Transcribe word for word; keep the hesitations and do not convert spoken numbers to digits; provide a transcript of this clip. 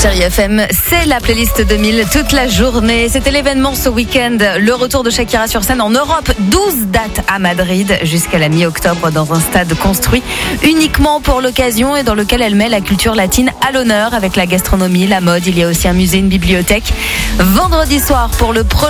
Chérie F M, c'est la playlist deux mille toute la journée. C'était l'événement ce week-end, le retour de Shakira sur scène en Europe. douze dates à Madrid jusqu'à la mi-octobre dans un stade construit uniquement pour l'occasion et dans lequel elle met la culture latine à l'honneur avec la gastronomie, la mode. Il y a aussi un musée, une bibliothèque. Vendredi soir pour le prochain